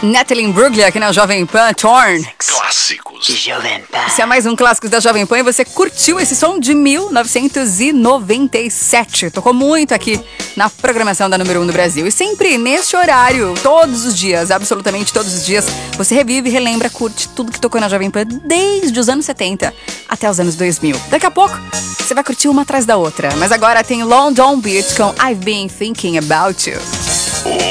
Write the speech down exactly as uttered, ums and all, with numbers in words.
Natalie Imbruglia aqui na Jovem Pan, Torn. Clássicos de Jovem Pan. Esse é mais um clássico da Jovem Pan e você curtiu esse som de mil novecentos e noventa e sete. Tocou muito aqui na programação da Número um do Brasil. E sempre neste horário, todos os dias, absolutamente todos os dias, você revive, relembra, curte tudo que tocou na Jovem Pan desde os anos setenta até os anos dois mil. Daqui a pouco, você vai curtir uma atrás da outra. Mas agora tem London Beat com I've Been Thinking About You.